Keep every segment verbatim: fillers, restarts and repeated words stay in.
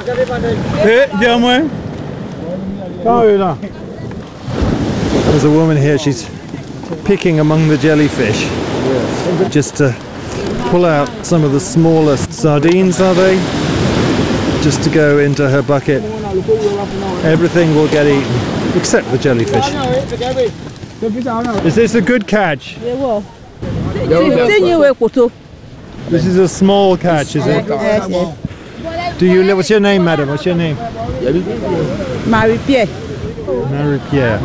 There's a woman here, she's picking among the jellyfish, yes. Just to pull out some of the smaller sardines, are they? Just to go into her bucket. Everything will get eaten, except the jellyfish. Is this a good catch? This is a small catch, is it? Yes, yes. Do you, what's your name, madam? What's your name? Marie Pierre. Marie Pierre.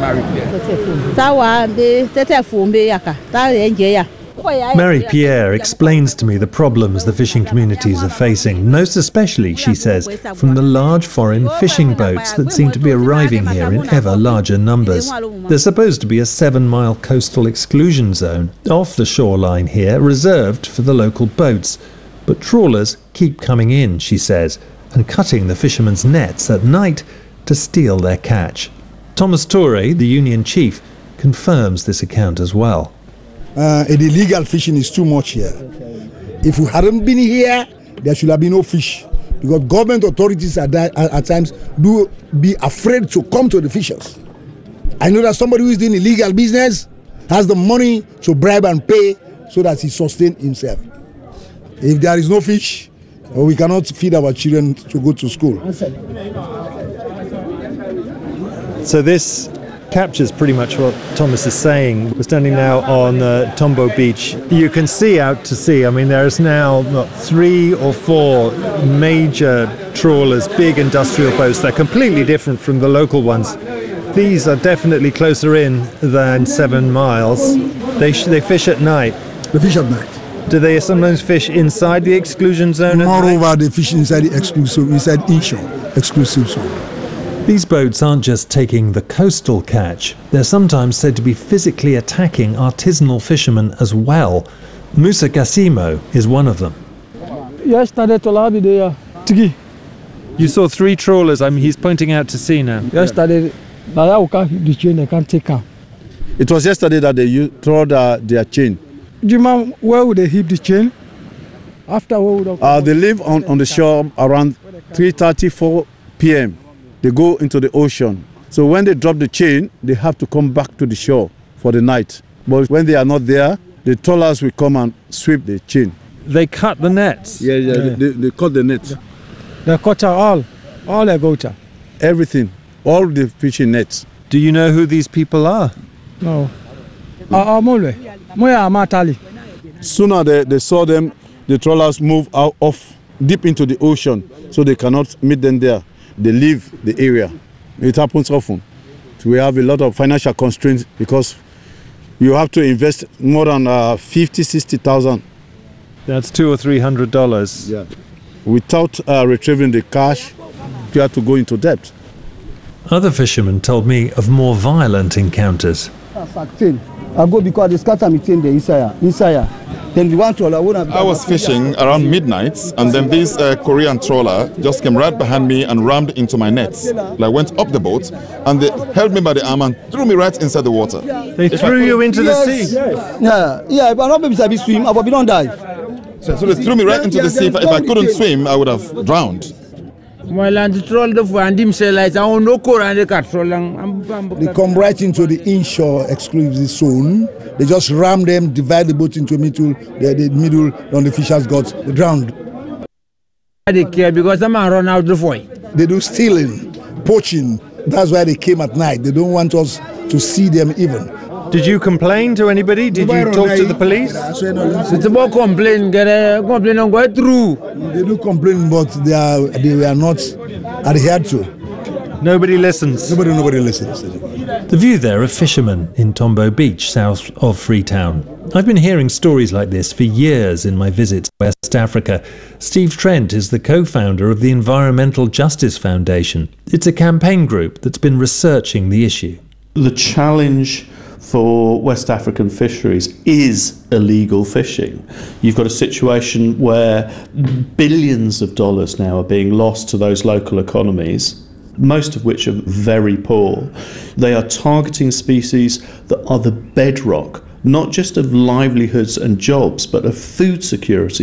Marie Pierre explains to me the problems the fishing communities are facing, most especially, she says, from the large foreign fishing boats that seem to be arriving here in ever larger numbers. There's supposed to be a seven-mile coastal exclusion zone off the shoreline here, reserved for the local boats. But trawlers keep coming in, she says, and cutting the fishermen's nets at night to steal their catch. Thomas Torre, the union chief, confirms this account as well. Uh, the illegal fishing is too much here. If we hadn't been here, there should have been no fish. Because government authorities at, that, at times do be afraid to come to the fishers. I know that somebody who is doing illegal business has the money to bribe and pay so that he sustains himself. If there is no fish, we cannot feed our children to go to school. So this captures pretty much what Thomas is saying. We're standing now on uh, Tombo Beach. You can see out to sea. I mean, there's now what, three or four major trawlers, big industrial boats. They're completely different from the local ones. These are definitely closer in than seven miles. They sh- they fish at night. They fish at night. Do they sometimes fish inside the exclusion zone? Moreover, they fish inside the exclusive, inside inshore exclusive zone. These boats aren't just taking the coastal catch. They're sometimes said to be physically attacking artisanal fishermen as well. Musa Gassimo is one of them. Yesterday, Tigi. You saw three trawlers. I mean, he's pointing out to sea now. Yesterday, the chain, I can't take out. It was yesterday that they trawled uh, their chain. Do you mind where would they heap the chain? After where would they? Uh, they live on, on the shore around three thirty, four p.m. They go into the ocean. So when they drop the chain, they have to come back to the shore for the night. But when they are not there, the trawlers will come and sweep the chain. They cut the nets? Yeah, yeah, yeah. They, they cut the net. They cut all, all they got. Everything, all the fishing nets. Do you know who these people are? No. Sooner they, they saw them, the trawlers move out off deep into the ocean, so they cannot meet them there. They leave the area. It happens often. We have a lot of financial constraints because you have to invest more than uh, fifty, sixty thousand. That's two or three hundred dollars. Yeah. Without uh, retrieving the cash, you have to go into debt. Other fishermen told me of more violent encounters. I go because they scatter me in the inside. Inside. Then the one trawler. I was fishing around midnight, and then this uh, Korean trawler just came right behind me and rammed into my nets. Like went up the boat, and they held me by the arm and threw me right inside the water. They threw you into yes. the sea. Yes. Yeah, yeah. But not maybe I be swim, I would be don't die. So, so they threw me right into the sea. If, if I couldn't swim, I would have drowned. They come right into the inshore exclusive zone. They just ram them, divide the boat into a middle. The, the middle, on the fishers got drowned. They care because the man run out the void. They do stealing, poaching. That's why they came at night. They don't want us to see them even. Did you complain to anybody? Did you talk to the police? It's about complain, get a complaint on go through. They do complain, but they are they were not adhered to. Nobody listens. Nobody, nobody listens. The view there of fishermen in Tombo Beach, south of Freetown. I've been hearing stories like this for years in my visits to West Africa. Steve Trent is the co-founder of the Environmental Justice Foundation. It's a campaign group that's been researching the issue. The challenge for West African fisheries is illegal fishing. You've got a situation where billions of dollars now are being lost to those local economies, most of which are very poor. They are targeting species that are the bedrock, not just of livelihoods and jobs, but of food security.